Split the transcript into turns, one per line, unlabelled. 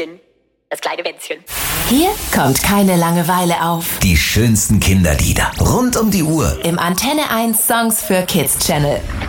Wänzchen. Das kleine Wänzchen.
Hier kommt keine Langeweile auf.
Die schönsten Kinderlieder rund um die Uhr.
Im Antenne 1 Songs für Kids Channel.